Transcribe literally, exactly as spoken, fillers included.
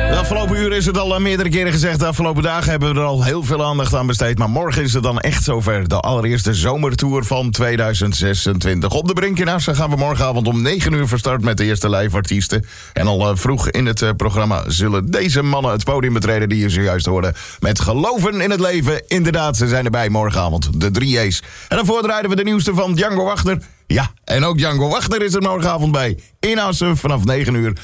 De afgelopen uur is het al uh, meerdere keren gezegd. De afgelopen dagen hebben we er al heel veel aandacht aan besteed. Maar morgen is het dan echt zover. De allereerste zomertour van tweeduizend zesentwintig. Op de Brink in Assen gaan we morgenavond om negen uur van start met de eerste live artiesten. En al uh, vroeg in het uh, programma zullen deze mannen het podium betreden die je zojuist hoorde. Met Geloven in het Leven. Inderdaad, ze zijn erbij morgenavond. De drie J's. En daarvoor draaiden we de nieuwste van Django Wagner. Ja, en ook Django Wagner is er morgenavond bij. In Assen vanaf negen uur.